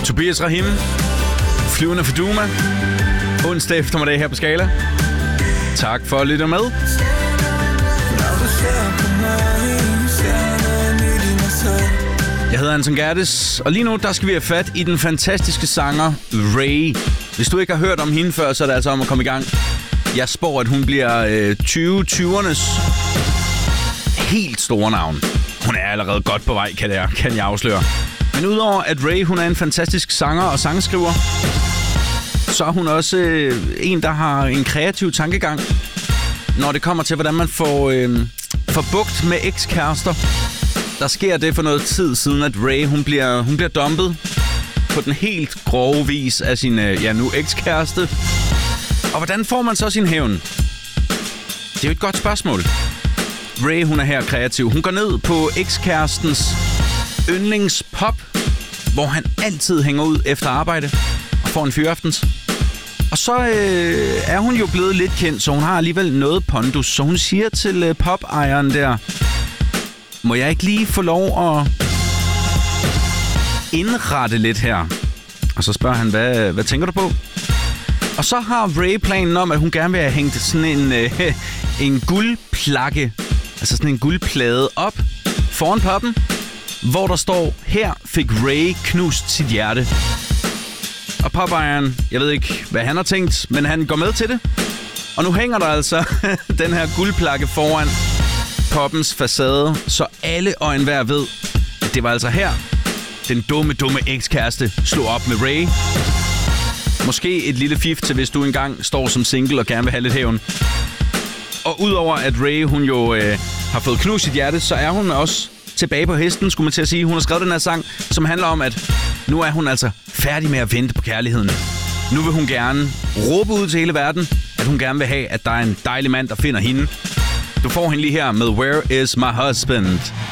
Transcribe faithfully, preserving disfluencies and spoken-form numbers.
Tobias Rahim, Flyvende Faduma, onsdag eftermiddag her på Skala. Tak for at lytte med. Jeg hedder Anton Gerdes, og lige nu der skal vi have fat i den fantastiske sanger Raye. Hvis du ikke har hørt om hende før, så er det altså om at komme i gang. Jeg spår, at hun bliver øh, tyve tyvernes helt store navn. Hun er allerede godt på vej, kan jeg, kan jeg afsløre. Men udover at Raye, hun er en fantastisk sanger og sangskriver, så er hun også øh, en, der har en kreativ tankegang, når det kommer til, hvordan man får, øh, får bugt med ekskærester. Der sker det for noget tid siden, at Raye, hun bliver, hun bliver dumpet på den helt grove vis af sin øh, ja, nu ekskæreste. Og hvordan får man så sin hævn? Det er jo et godt spørgsmål. Raye, hun er her kreativ. Hun går ned på ekskærestens yndlingspop, hvor han altid hænger ud efter arbejde og får en fyraftens. Og så øh, er hun jo blevet lidt kendt, så hun har alligevel noget pondus. Så hun siger til øh, pop-ejeren der, må jeg ikke lige få lov at indrette lidt her? Og så spørger han, hvad, hvad tænker du på? Og så har Raye planen om, at hun gerne vil have hængt sådan en, øh, en guldplakke, altså sådan en guldplade op foran poppen, hvor der står, her fik Raye knust sit hjerte. Og popejeren, jeg ved ikke, hvad han har tænkt, men han går med til det. Og nu hænger der altså den her guldplakke foran poppens facade, så alle og enhver ved, at det var altså her, den dumme, dumme ekskæreste slog op med Raye. Måske et lille fif til, hvis du engang står som single og gerne vil have lidt hævn. Og udover at Raye, hun jo øh, har fået knust sit hjerte, så er hun også tilbage på hesten, skulle man til at sige. Hun har skrevet den her sang, som handler om, at nu er hun altså færdig med at vente på kærligheden. Nu vil hun gerne råbe ud til hele verden, at hun gerne vil have, at der er en dejlig mand, der finder hende. Du får hende lige her med Where is my husband?